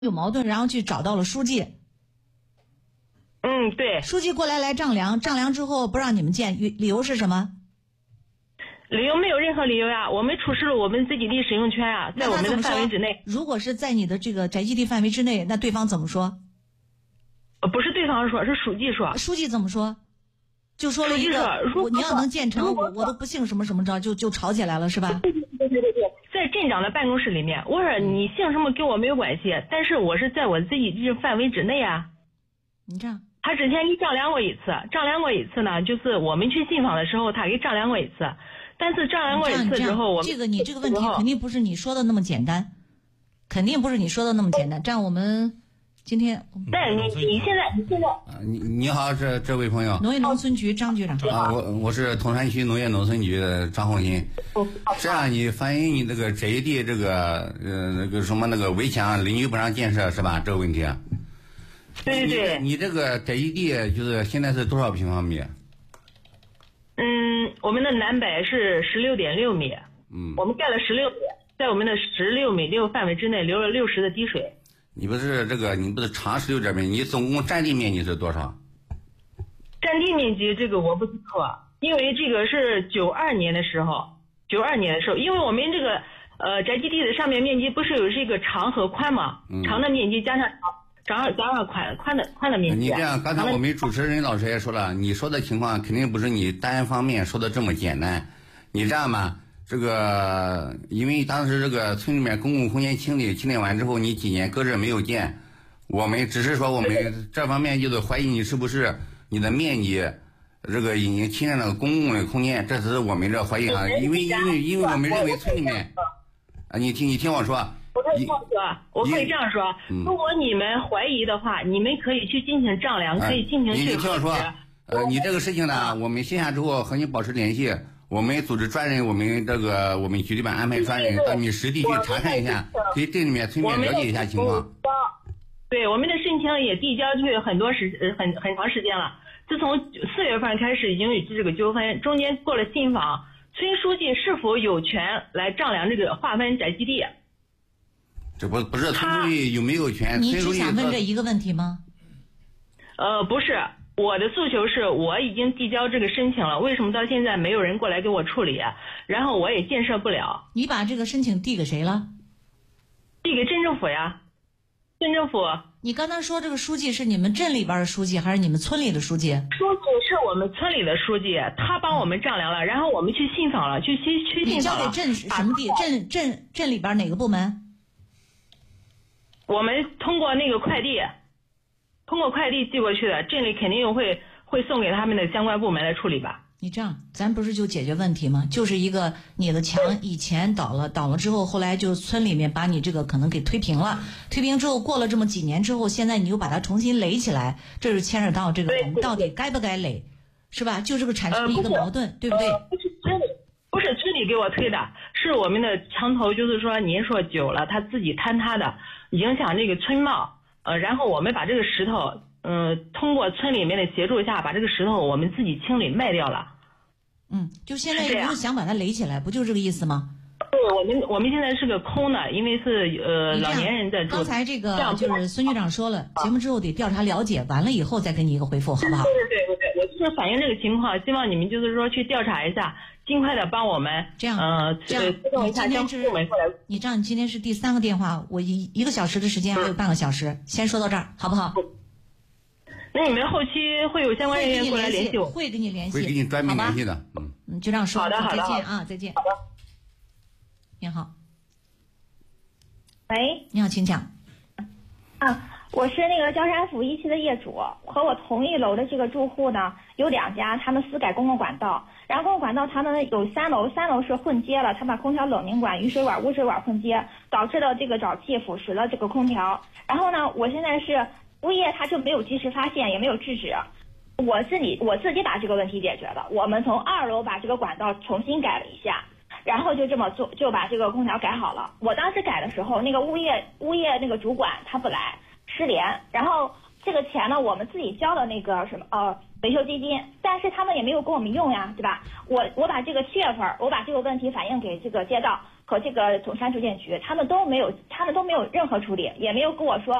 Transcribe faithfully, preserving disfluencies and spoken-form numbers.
有矛盾，然后去找到了书记。 嗯，对。 书记过来来丈量，丈量之后不让你们见，理由是什么？ 理由没有任何理由呀，我们出示了我们自己的使用权啊，在我们的范围之内。 如果是在你的这个宅基地范围之内，那对方怎么说？ 呃，不是对方说，是书记说。 书记怎么说？就说了一个，我你要能建成，我我都不姓什么什么着，就就吵起来了，是吧？ 对对对对对，在镇长的办公室里面，我说你姓什么跟我没有关系，但是我是在我自己这范围之内啊。 你这样。 他之前给丈量过一次，丈量过一次呢，就是我们去信访的时候，他给丈量过一次。但是丈量过一次之后，我这个你这个问题肯定不是你说的那么简单，肯定不是你说的那么简单。这样我们今天， 但你你现在你现在， 你你好，这这位朋友， 农业农村局张局长啊，我我是通山区农业农村局的张红新。这样你反映你这个宅基地这个呃那个什么那个围墙邻居不让建设是吧？这个问题。 对对对。 你, 你这个宅基地就是现在是多少平方米？ 嗯，我们的南北是十六点六米。 嗯， 我们盖了十六米，在我们的十六米六范围之内留了六十的滴水。 你不是这个，你不是长十六点米，你总共占地面积是多少？ 占地面积这个我不清楚，因为这个是九二年的时候，九二年的时候，因为我们这个呃宅基地的上面面积不是有这个长和宽嘛，嗯、长的面积加上长长加上宽宽的宽的面积。 你这样，刚才我们主持人老师也说了，你说的情况肯定不是你单方面说的这么简单。你这样吧。这个，因为当时这个村里面公共空间清理清理完之后，你几年搁这没有建，我们只是说我们这方面就是怀疑你是不是你的面积，这个已经侵占了公共的空间，这只是我们这怀疑啊。因为因为因为我们认为村里面，啊，你听你听我说， 我可以这样说，我可以这样说，如果你们怀疑的话，你们可以去进行丈量，可以进行去。 你听我说，呃，你这个事情呢，我们线下之后和你保持联系。我们组织专人，我们这个我们局里边安排专人到你实地去查看一下，给镇里面村民了解一下情况。 对，我们的申请也递交去很多时呃很很长时间了。自从四月份开始已经有这个纠纷，中间过了信访，村书记是否有权来丈量这个划分宅基地？ 这不不是村书记有没有权？ 你只想问这一个问题吗？ 呃，不是。我的诉求是我已经递交这个申请了，为什么到现在没有人过来给我处理？然后我也建设不了。 你把这个申请递给谁了？ 递给镇政府呀，镇政府。 你刚才说这个书记是你们镇里边的书记还是你们村里的书记？ 书记是我们村里的书记，他帮我们丈量了，然后我们去信访了，去去去信访了。 你交给镇什么地？镇镇镇里边哪个部门？ 我们通过那个快递。通过快递寄过去的，镇里肯定会会送给他们的相关部门来处理吧。 你这样，咱不是就解决问题吗？就是一个你的墙以前倒了，倒了之后，后来就村里面把你这个可能给推平了，推平之后过了这么几年之后，现在你又把它重新垒起来，这是牵扯到这个我们到底该不该垒，是吧？就这个产生了一个矛盾， 呃、 对不对？ 呃、不是村里，不是村里给我推的，是我们的墙头，就是说年数久了，他自己坍塌的，影响这个村貌。呃，然后我们把这个石头，嗯、呃，通过村里面的协助下，把这个石头我们自己清理卖掉了。 嗯，就现在又想把它垒起来，不就这个意思吗？ 对，我们我们现在是个空的，因为是呃老年人在住。 刚才这个就是孙局长说了，节目之后得调查了解，完了以后再给你一个回复，好不好？ 对对对对对，我就是反映这个情况，希望你们就是说去调查一下，尽快的帮我们这样， 呃， 这样，你今天是，你这样，你今天是第三个电话，我一一个小时的时间还有半个小时，先说到这儿，好不好？ 那你们后期会有相关人员过来联系我， 会跟你联系， 会跟你专门联系的， 嗯，嗯，就这样说， 好的好的， 再见啊，再见。 好的。 你好。 喂， 你好，请讲。 啊，我是那个焦山府一期的业主，和我同一楼的这个住户呢，有两家，他们私改公共管道，然后公共管道他们有三楼，三楼是混接了，他把空调冷凝管、雨水管、污水管混接，导致了这个沼气腐蚀了这个空调。然后呢，我现在是物业他就没有及时发现，也没有制止，我自己我自己把这个问题解决了，我们从二楼把这个管道重新改了一下。然后就这么做，就把这个空调改好了。我当时改的时候，那个物业物业那个主管他不来，失联。然后这个钱呢，我们自己交的那个什么呃维修基金，但是他们也没有给我们用呀，对吧？我我把这个七月份，我把这个问题反映给这个街道， 和这个总山住建局，他们都没有，他们都没有任何处理，也没有跟我说